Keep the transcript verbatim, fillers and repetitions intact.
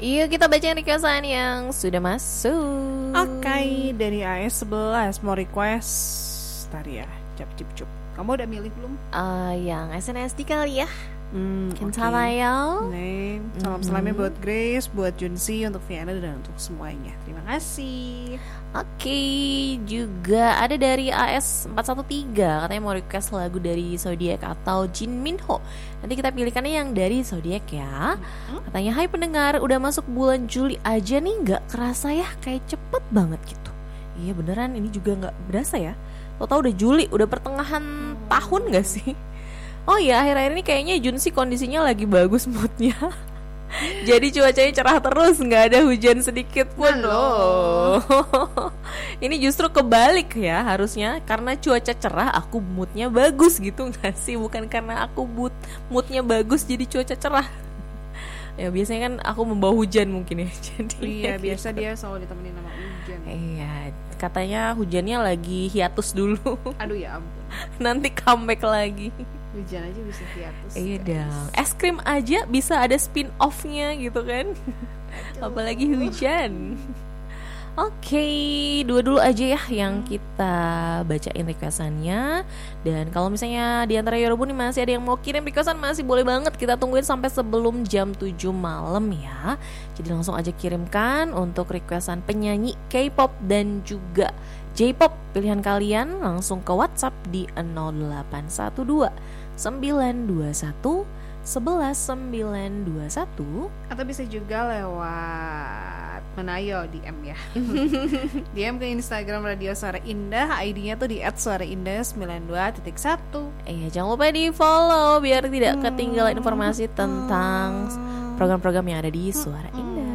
Yuk kita bacain requestan yang sudah masuk. Oke, okay, dari A S sebelas mau request tadi ya, cap cip cup. Kamu udah milih belum? Uh, yang S N S D kali ya. Hmm, Kentalayo. Okay. Salam mm-hmm. salamnya buat Grace, buat Junsi, untuk Viana dan untuk semuanya. Terima kasih. Oke, okay. Juga ada dari A S empat satu tiga, katanya mau request lagu dari Zodiac atau Jin Minho. Nanti kita pilihkannya yang dari Zodiac ya. Mm-hmm. Katanya, hai pendengar, udah masuk bulan Juli aja nih, gak kerasa ya, kayak cepet banget gitu. Iya beneran, ini juga gak berasa ya. Tau-tau udah Juli, udah pertengahan hmm. tahun gak sih? Oh iya, akhir-akhir ini kayaknya Junsi kondisinya lagi bagus moodnya. Jadi cuacanya cerah terus, gak ada hujan sedikit pun loh. Ini justru kebalik ya harusnya. Karena cuaca cerah aku moodnya bagus gitu gak sih? Bukan karena aku mood, moodnya bagus jadi cuaca cerah. Ya biasanya kan aku membawa hujan mungkin ya. Jadi iya gitu. Biasa dia selalu ditemenin sama hujan. Iya, katanya hujannya lagi hiatus dulu. Aduh ya ampun. Nanti comeback lagi. Hujan aja bisa hiatus. Iya dong. Es krim aja bisa ada spin off-nya gitu kan. Apalagi hujan. Oke, okay, dua dulu aja ya yang kita bacain requestannya. Dan kalau misalnya di antara Yorobun nih masih ada yang mau kirim requestan, masih boleh banget. Kita tungguin sampai sebelum jam tujuh malam ya. Jadi langsung aja kirimkan untuk requestan penyanyi K-pop dan juga J-pop pilihan kalian langsung ke WhatsApp di nol delapan satu dua sembilan dua satu sebelas sembilan dua satu, atau bisa juga lewat Menayo D M ya. D M ke Instagram Radio Suara Indah, I D-nya tuh di et suara indah sembilan dua titik satu. Eh jangan lupa di follow biar tidak ketinggalan informasi tentang program-program yang ada di Suara Indah.